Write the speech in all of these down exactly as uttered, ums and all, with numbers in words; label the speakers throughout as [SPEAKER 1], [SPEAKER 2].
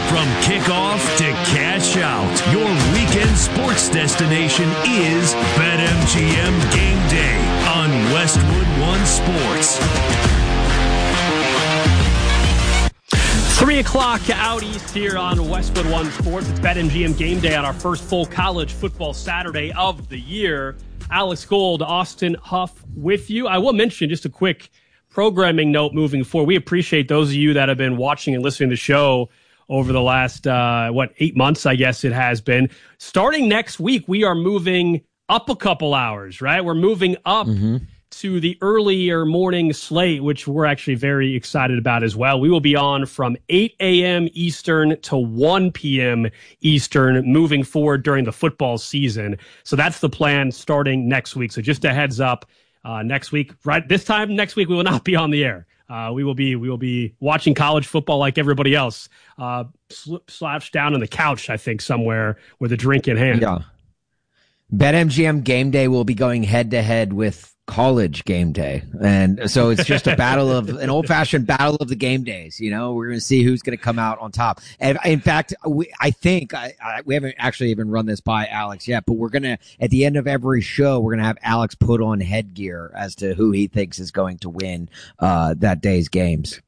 [SPEAKER 1] From kickoff to cash out, your weekend sports destination is BetMGM Game Day on Westwood One Sports.
[SPEAKER 2] Three o'clock out east here on Westwood One Sports. It's BetMGM Game Day on our first full college football Saturday of the year. Alex Gold, Austin Huff with you. I will mention just a quick programming note moving forward. We appreciate those of you that have been watching and listening to the show over the last, uh, what, eight months, I guess it has been. Starting next week, we are moving up a couple hours, right? We're moving up mm-hmm. to the earlier morning slate, which we're actually very excited about as well. We will be on from eight a.m. Eastern to one p.m. Eastern moving forward during the football season. So that's the plan starting next week. So just a heads up, uh, next week, right? This time next week, we will not be on the air. Uh, we will be we will be watching college football like everybody else, uh, sl- slouched down on the couch, I think, somewhere with a drink in hand.
[SPEAKER 3] Yeah. BetMGM Game Day will be going head to head with College Game Day, and so it's just a battle of an old fashioned battle of the game days. You know, we're going to see who's going to come out on top. And in fact, we, I think I, I, we haven't actually even run this by Alex yet, but we're going to at the end of every show, we're going to have Alex put on headgear as to who he thinks is going to win uh, that day's games.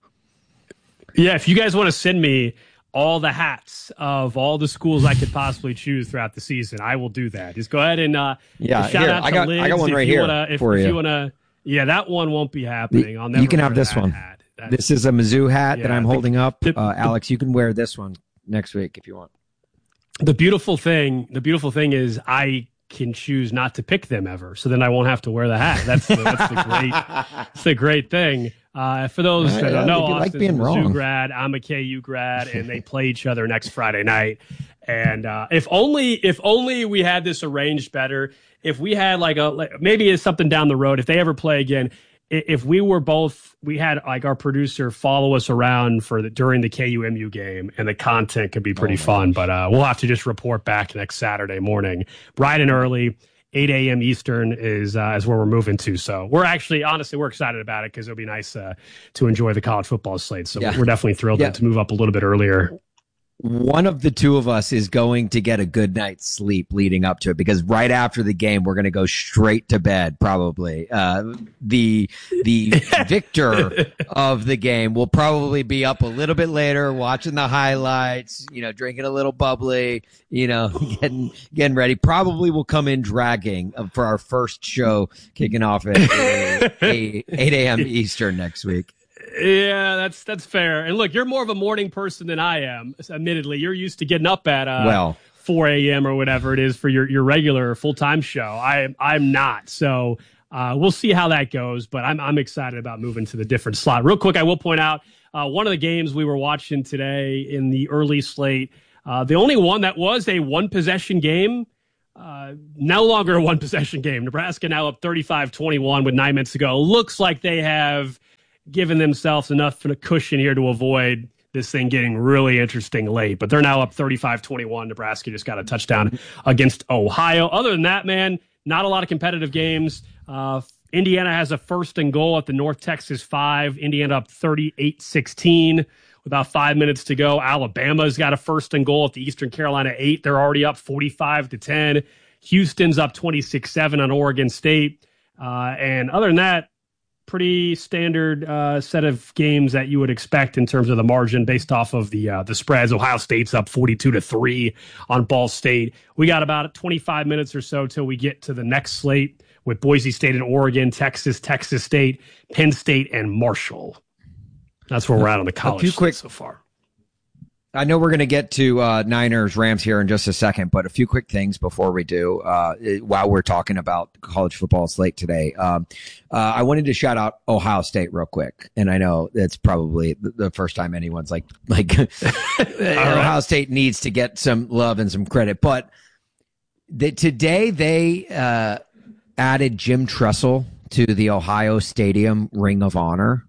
[SPEAKER 2] Yeah, if you guys want to send me all the hats of all the schools I could possibly choose throughout the season, I will do that. Just go ahead and uh,
[SPEAKER 3] yeah,
[SPEAKER 2] shout
[SPEAKER 3] here,
[SPEAKER 2] out to
[SPEAKER 3] I got,
[SPEAKER 2] Lids.
[SPEAKER 3] I got one right here
[SPEAKER 2] wanna, if,
[SPEAKER 3] for
[SPEAKER 2] if
[SPEAKER 3] you.
[SPEAKER 2] you wanna, yeah, that one won't be happening. I'll never
[SPEAKER 3] you can have this
[SPEAKER 2] that
[SPEAKER 3] one.
[SPEAKER 2] Hat.
[SPEAKER 3] This is a Mizzou hat
[SPEAKER 2] yeah,
[SPEAKER 3] that I'm
[SPEAKER 2] the,
[SPEAKER 3] holding up.
[SPEAKER 2] the,
[SPEAKER 3] uh, Alex, you can wear this one next week if you want.
[SPEAKER 2] The beautiful thing, the beautiful thing is I can choose not to pick them ever, so then I won't have to wear the hat. That's the, that's the great, that's the great thing. Uh, for those that don't know,
[SPEAKER 3] like
[SPEAKER 2] Austin's
[SPEAKER 3] being
[SPEAKER 2] a Mizzou
[SPEAKER 3] wrong.
[SPEAKER 2] grad, I'm a K U grad, and they play each other next Friday night. And uh, if only, if only we had this arranged better. If we had like a, like, maybe it's something down the road. If they ever play again, if we were both, we had like our producer follow us around for the during the K U M U game, and the content could be pretty oh fun. Gosh. But uh, we'll have to just report back next Saturday morning, bright and early. eight a.m. Eastern is uh, is where we're moving to. So we're actually, honestly, we're excited about it because it'll be nice uh, to enjoy the college football slate. So yeah. we're definitely thrilled yeah. to move up a little bit earlier.
[SPEAKER 3] One of the two of us is going to get a good night's sleep leading up to it, because right after the game, we're going to go straight to bed, probably. Uh, the the victor of the game will probably be up a little bit later, watching the highlights, you know, drinking a little bubbly, you know, getting getting ready. Probably will come in dragging for our first show kicking off at eight a.m. Eastern next week.
[SPEAKER 2] Yeah, that's that's fair. And look, you're more of a morning person than I am. Admittedly, you're used to getting up at uh,
[SPEAKER 3] well
[SPEAKER 2] four a.m. or whatever it is for your, your regular full time show. I I'm not. So uh, we'll see how that goes. But I'm I'm excited about moving to the different slot. Real quick, I will point out uh, one of the games we were watching today in the early slate. Uh, the only one that was a one possession game. Uh, no longer a one possession game. Nebraska now up thirty-five twenty-one with nine minutes to go. Looks like they have given themselves enough of a cushion here to avoid this thing getting really interesting late. But they're now up thirty-five twenty-one. Nebraska just got a touchdown against Ohio. Other than that, man, not a lot of competitive games. Uh, Indiana has a first and goal at the North Texas five. Indiana up thirty-eight sixteen with about five minutes to go. Alabama's got a first and goal at the Eastern Carolina eight. They're already up forty-five to ten. Houston's up twenty-six seven on Oregon State. Uh, and other than that, pretty standard uh, set of games that you would expect in terms of the margin based off of the uh, the spreads. Ohio State's up forty-two to three on Ball State. We got about twenty-five minutes or so till we get to the next slate with Boise State and Oregon, Texas, Texas State, Penn State, and Marshall. That's where we're at on the college
[SPEAKER 3] a few quick,
[SPEAKER 2] so far.
[SPEAKER 3] I know we're going to get to uh, Niners, Rams here in just a second, but a few quick things before we do, uh, while we're talking about college football slate today. Um, uh, I wanted to shout out Ohio State real quick. And I know it's probably the first time anyone's like, like Ohio State needs to get some love and some credit, but the, today they uh, added Jim Tressel to the Ohio Stadium Ring of Honor.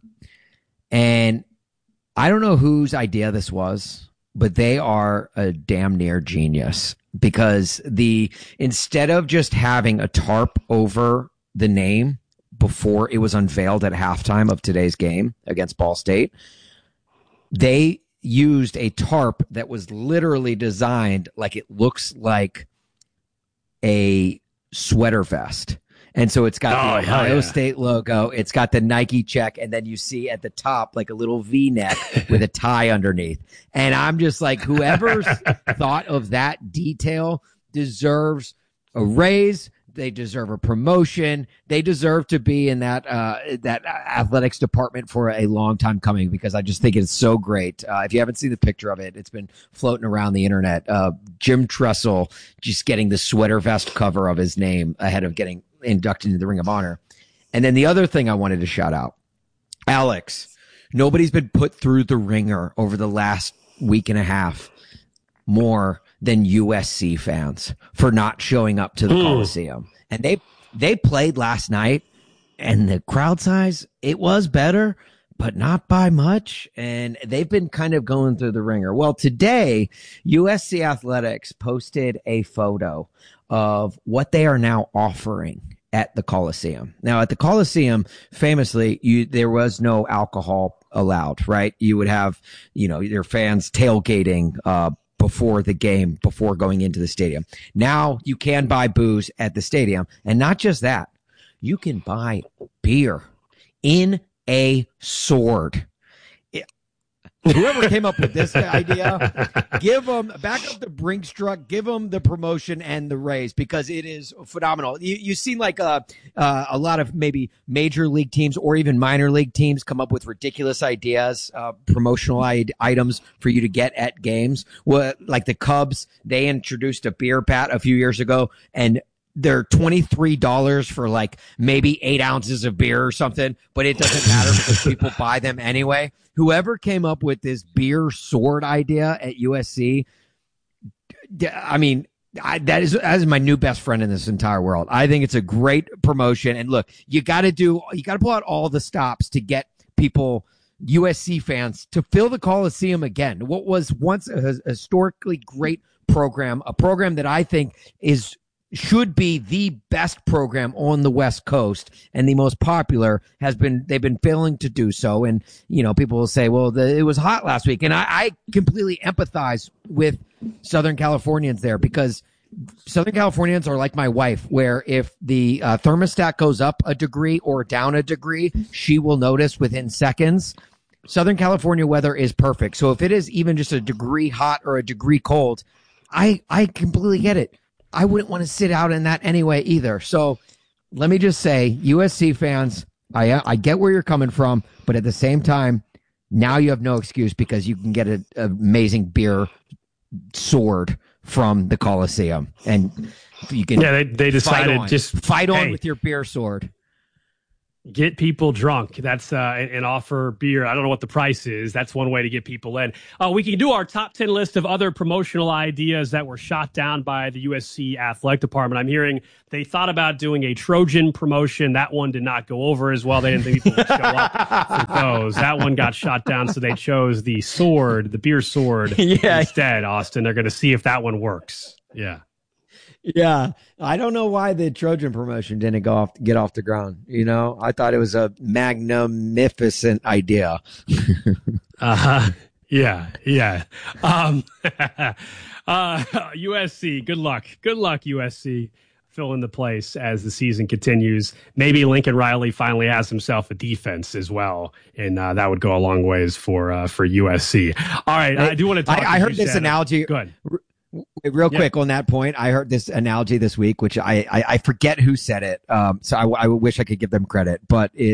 [SPEAKER 3] And I don't know whose idea this was, but they are a damn near genius, because the instead of just having a tarp over the name before it was unveiled at halftime of today's game against Ball State, they used a tarp that was literally designed like it looks like a sweater vest. And so it's got
[SPEAKER 2] oh,
[SPEAKER 3] the Ohio
[SPEAKER 2] yeah.
[SPEAKER 3] State logo. It's got the Nike check. And then you see at the top, like a little V-neck with a tie underneath. And I'm just like, whoever's thought of that detail deserves a raise. They deserve a promotion. They deserve to be in that uh, that athletics department for a long time coming, because I just think it's so great. Uh, if you haven't seen the picture of it, it's been floating around the internet. Uh, Jim Tressel just getting the sweater vest cover of his name ahead of getting inducted into the Ring of Honor. And then the other thing I wanted to shout out, Alex, nobody's been put through the ringer over the last week and a half more than U S C fans for not showing up to the
[SPEAKER 2] mm.
[SPEAKER 3] Coliseum. And they they played last night, and the crowd size, it was better, but not by much. And they've been kind of going through the ringer. Well, today, U S C Athletics posted a photo of what they are now offering at the Coliseum. Now, at the Coliseum, famously, you there was no alcohol allowed, right? You would have, you know, your fans tailgating uh, before the game, before going into the stadium. Now you can buy booze at the stadium. And not just that, you can buy beer in a sword. Whoever came up with this idea, give them back up the Brinks truck, give them the promotion and the raise, because it is phenomenal. You you seen like a uh, a lot of maybe major league teams or even minor league teams come up with ridiculous ideas, uh, promotional I- items for you to get at games. Well, like the Cubs, they introduced a beer pat a few years ago, and they're twenty-three dollars for like maybe eight ounces of beer or something, but it doesn't matter because people buy them anyway. Whoever came up with this beer sword idea at U S C, I mean, I, that is that is my new best friend in this entire world. I think it's a great promotion. And look, you got to do, you got to pull out all the stops to get people, U S C fans, to fill the Coliseum again. What was once a historically great program, a program that I think is should be the best program on the West Coast and the most popular, has been, they've been failing to do so. And, you know, people will say, well, the, it was hot last week. And I, I completely empathize with Southern Californians there, because Southern Californians are like my wife, where if the uh, thermostat goes up a degree or down a degree, she will notice within seconds. Southern California weather is perfect. So if it is even just a degree hot or a degree cold, I, I completely get it. I wouldn't want to sit out in that anyway either. So let me just say, U S C fans, I I get where you're coming from, but at the same time, now you have no excuse, because you can get an amazing beer sword from the Coliseum, and you can
[SPEAKER 2] yeah they they decided
[SPEAKER 3] fight
[SPEAKER 2] just
[SPEAKER 3] fight on
[SPEAKER 2] hey,
[SPEAKER 3] with your beer sword.
[SPEAKER 2] Get people drunk. That's uh, and, and offer beer. I don't know what the price is. That's one way to get people in. Uh, we can do our top ten list of other promotional ideas that were shot down by the U S C Athletic Department. I'm hearing they thought about doing a Trojan promotion. That one did not go over as well. They didn't think people would show up for those. That one got shot down, so they chose the sword, the beer sword, yeah. instead, Austin. They're going to see if that one works. Yeah.
[SPEAKER 3] Yeah, I don't know why the Trojan promotion didn't go off, get off the ground. You know, I thought it was a magnificent idea.
[SPEAKER 2] uh-huh. Yeah, yeah. Um, uh, U S C, good luck. Good luck, U S C. Fill in the place as the season continues. Maybe Lincoln Riley finally has himself a defense as well, and uh, that would go a long ways for uh, for U S C. All right, I, I do want to talk.
[SPEAKER 3] I, I heard this analogy.
[SPEAKER 2] Good.
[SPEAKER 3] Real quick yep. on that point, I heard this analogy this week, which I, I, I forget who said it. Um, so I, I wish I could give them credit, but it,